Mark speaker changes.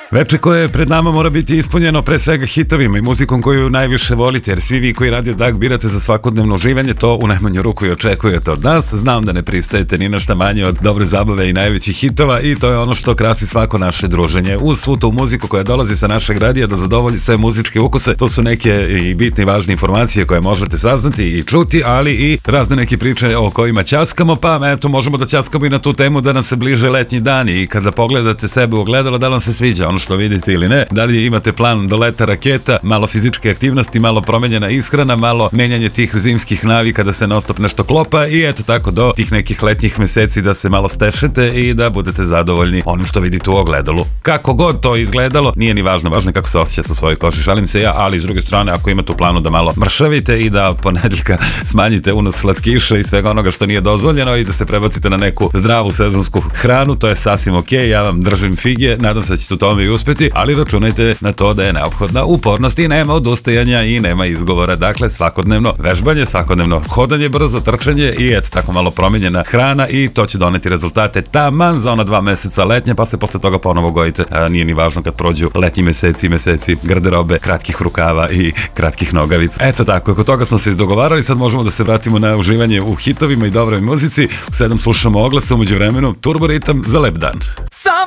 Speaker 1: Veče koje je pred nama mora biti ispunjeno pre svega hitovima i muzikom koju najviše volite, jer svi vi koji Radio Dag birate za svakodnevno uživanje, to u najmanju ruku i očekujete od nas. Znam da ne pristajete ni na šta manje od dobre zabave i najvećih hitova i to je ono što krasi svako naše druženje. Uz svu tu muziku koja dolazi sa našeg radija da zadovolji sve muzičke ukuse, to su neke i bitne i važne informacije koje možete saznati i čuti, ali i razne neke priče o kojima ćaskamo, pa eto možemo da ćaskamo i na tu temu da nam se bliže letnji dani i kada pogledate sebe u ogledalo da vam se sviđa ono što vidite ili ne, da li imate plan do leta raketa, malo fizičke aktivnosti, malo promenjena ishrana, malo menjanje tih zimskih navika da se non stop nešto klopa i eto tako do tih nekih letnjih meseci da se malo stešete i da budete zadovoljni onim što vidite u ogledalu. Kako god to izgledalo, nije ni važno, važno je kako se osjećate u svojoj koži, šalim se ja, ali s druge strane ako imate u planu da malo mršavite i da ponedeljka smanjite unos slatkiša i svega onoga što nije dozvoljeno i da se prebacite na neku zdravu sezonsku hranu, to je sasvim ok, ja vam držim fige, nadam se da ćete u tome i uspeti, ali računajte na to da je neophodna upornost i nema odustajanja i nema izgovora, dakle svakodnevno vežbanje, svakodnevno hodanje brzo, trčanje i eto tako malo promenjena hrana i to će doneti rezultate taman za ona 2 meseca letnje, pa se posle toga ponovo gojite, nije ni važno kad prođu letnji meseci garderobe, kratkih rukava i kratkih nogavica. Eto tako, oko toga smo se izdogovarali, sad možemo da se vratimo na uživanje u hitovima i dobroj muzici. U 7 slušamo oglase, umeđu vremenu Turbo ritam za lep dan.